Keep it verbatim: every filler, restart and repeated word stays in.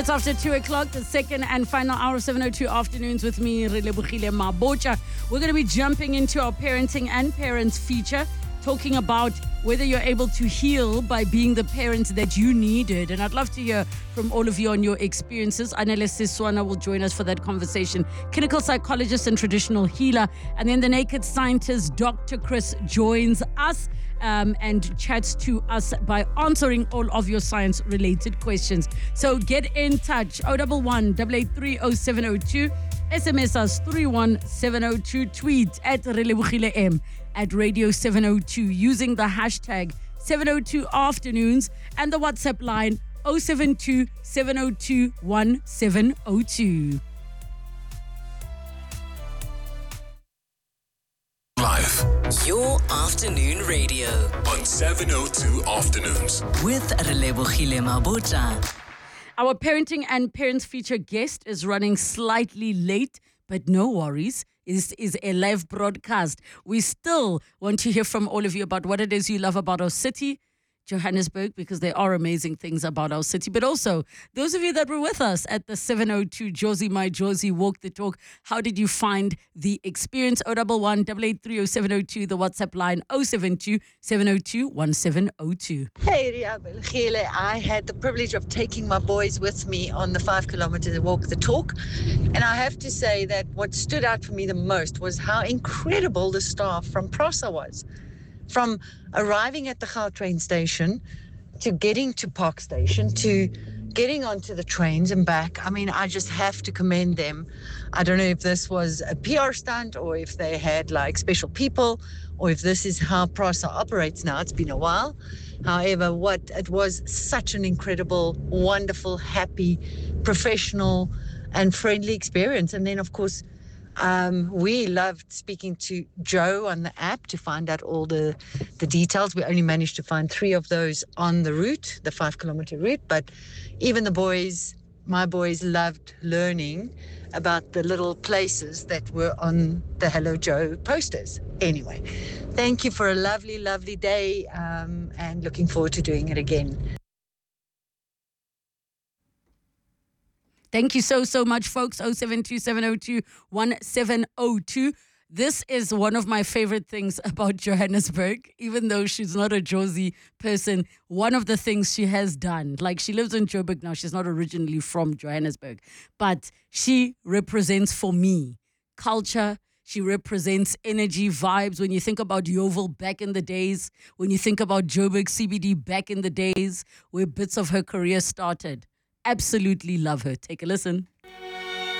It's after two o'clock, the second and final hour of seven oh two afternoons with me, Relebohile Mabotja. We're going to be jumping into our parenting and parents feature, talking about whether you're able to heal by being the parent that you needed. And I'd love to hear from all of you on your experiences. Anele Siswana will join us for that conversation. Clinical psychologist and traditional healer. And then the naked scientist, Doctor Chris, joins us um, and chats to us by answering all of your science-related questions. So get in touch. oh one one, eight eight three, oh seven oh two. S M S us three one seven oh two. Tweet at Relebohile M at Radio seven oh two using the hashtag seven oh two afternoons and the WhatsApp line oh seven two, seven oh two, one seven oh two. Live. Your afternoon radio On seven oh two Afternoons. with Relebohile Mabotja. Our parenting and parents feature guest is running slightly late, but no worries. This is a live broadcast. We still want to hear from all of you about what it is you love about our city, Johannesburg, because there are amazing things about our city. But also, those of you that were with us at the seven oh two Josie My Josie Walk the Talk, how did you find the experience? oh one one, eight eight three, oh seven oh two, the WhatsApp line oh seven two, seven oh two, one seven oh two. Hey, Relebohile. I had the privilege of taking my boys with me on the five kilometer walk the talk. And I have to say that what stood out for me the most was how incredible the staff from PROSA was. From arriving at the Gautrain station to getting to Park Station to getting onto the trains and back. I mean, I just have to commend them. I don't know if this was a P R stunt or if they had like special people or if this is how PROSA operates now. It's been a while. However, what it was such an incredible, wonderful, happy, professional and friendly experience. And then, of course, Um, we loved speaking to Joe on the app to find out all the, the details. We only managed to find three of those on the route, the five kilometer route. But even the boys, my boys loved learning about the little places that were on the Hello Joe posters. Anyway, thank you for a lovely, lovely day um, and looking forward to doing it again. Thank you so, so much, folks. oh seven two, seven oh two, one seven oh two. This is one of my favorite things about Johannesburg, even though she's not a Josie person. One of the things she has done, like she lives in Joburg now, she's not originally from Johannesburg, but she represents for me culture. She represents energy, vibes. When you think about Yeovil back in the days, when you think about Joburg C B D back in the days, where bits of her career started. Absolutely love her. Take a listen.